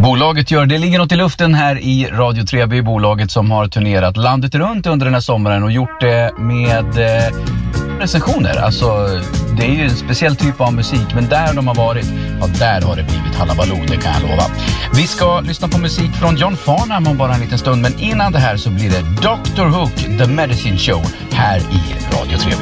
Bolaget gör det, ligger något i luften här i Radio Treby, bolaget som har turnerat landet runt under den här sommaren och gjort det med recensioner. Alltså det är ju en speciell typ av musik, men där de har varit, ja där har det blivit halabaloo, det kan jag lova. Vi ska lyssna på musik från John Farnham om bara en liten stund, men innan det här så blir det Dr. Hook, The Medicine Show här i Radio Treby.